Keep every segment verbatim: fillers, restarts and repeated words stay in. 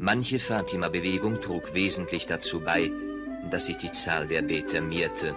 Manche Fatima-Bewegung trug wesentlich dazu bei, dass sich die Zahl der Beter mehrte.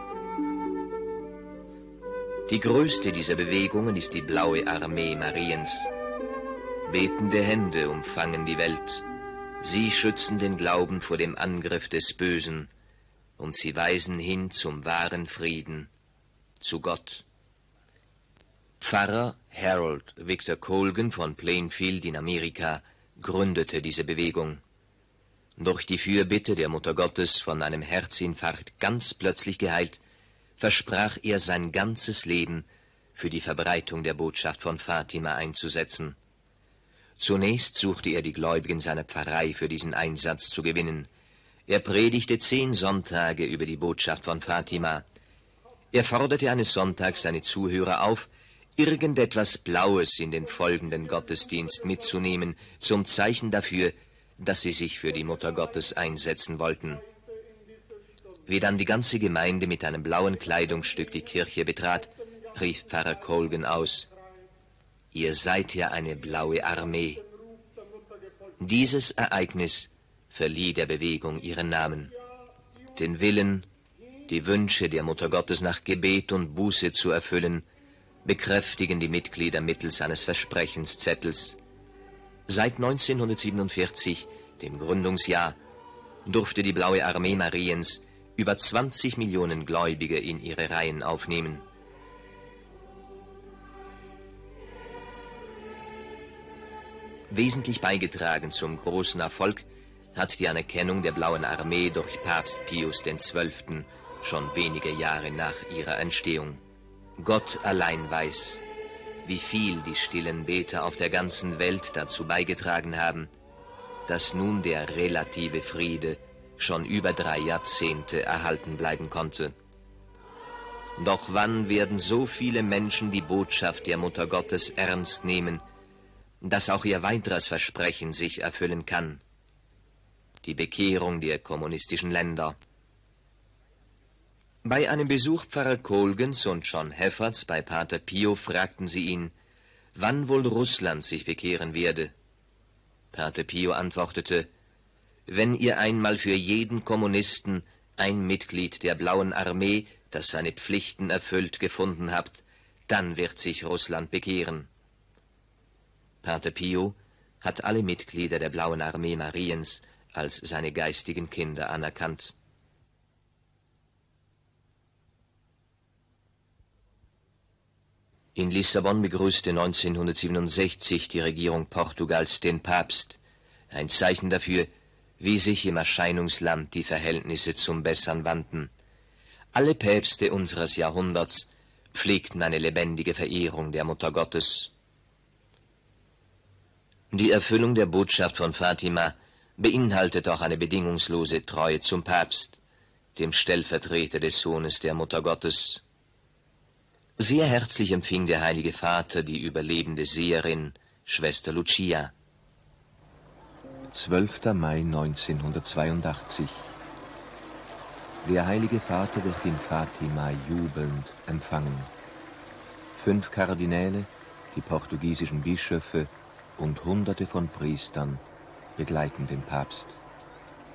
Die größte dieser Bewegungen ist die Blaue Armee Mariens. Betende Hände umfangen die Welt. Sie schützen den Glauben vor dem Angriff des Bösen und sie weisen hin zum wahren Frieden, zu Gott. Pfarrer Harold Victor Colgan von Plainfield in Amerika gründete diese Bewegung. Durch die Fürbitte der Mutter Gottes, von einem Herzinfarkt ganz plötzlich geheilt, versprach er sein ganzes Leben für die Verbreitung der Botschaft von Fatima einzusetzen. Zunächst suchte er die Gläubigen seiner Pfarrei für diesen Einsatz zu gewinnen. Er predigte zehn Sonntage über die Botschaft von Fatima. Er forderte eines Sonntags seine Zuhörer auf, irgendetwas Blaues in den folgenden Gottesdienst mitzunehmen, zum Zeichen dafür, dass sie sich für die Mutter Gottes einsetzen wollten. Wie dann die ganze Gemeinde mit einem blauen Kleidungsstück die Kirche betrat, rief Pfarrer Colgan aus: Ihr seid ja eine blaue Armee. Dieses Ereignis verlieh der Bewegung ihren Namen. Den Willen, die Wünsche der Mutter Gottes nach Gebet und Buße zu erfüllen, bekräftigen die Mitglieder mittels eines Versprechenszettels. Seit neunzehnhundertsiebenundvierzig, dem Gründungsjahr, durfte die Blaue Armee Mariens über zwanzig Millionen Gläubige in ihre Reihen aufnehmen. Wesentlich beigetragen zum großen Erfolg hat die Anerkennung der Blauen Armee durch Papst Pius der Zwölfte schon wenige Jahre nach ihrer Entstehung. Gott allein weiß, wie viel die stillen Beter auf der ganzen Welt dazu beigetragen haben, dass nun der relative Friede schon über drei Jahrzehnte erhalten bleiben konnte. Doch wann werden so viele Menschen die Botschaft der Mutter Gottes ernst nehmen, dass auch ihr weiteres Versprechen sich erfüllen kann: die Bekehrung der kommunistischen Länder? Bei einem Besuch Pfarrer Colgans und John Hefferts bei Pater Pio fragten sie ihn, wann wohl Russland sich bekehren werde. Pater Pio antwortete: Wenn ihr einmal für jeden Kommunisten ein Mitglied der Blauen Armee, das seine Pflichten erfüllt, gefunden habt, dann wird sich Russland bekehren. Pater Pio hat alle Mitglieder der Blauen Armee Mariens als seine geistigen Kinder anerkannt. In Lissabon begrüßte neunzehnhundertsiebenundsechzig die Regierung Portugals den Papst, ein Zeichen dafür, wie sich im Erscheinungsland die Verhältnisse zum Bessern wandten. Alle Päpste unseres Jahrhunderts pflegten eine lebendige Verehrung der Mutter Gottes. Die Erfüllung der Botschaft von Fatima beinhaltet auch eine bedingungslose Treue zum Papst, dem Stellvertreter des Sohnes der Mutter Gottes. Sehr herzlich empfing der Heilige Vater die überlebende Seherin, Schwester Lucia. zwölfter Mai neunzehnhundertzweiundachtzig. Der Heilige Vater wird in Fatima jubelnd empfangen. Fünf Kardinäle, die portugiesischen Bischöfe und Hunderte von Priestern begleiten den Papst.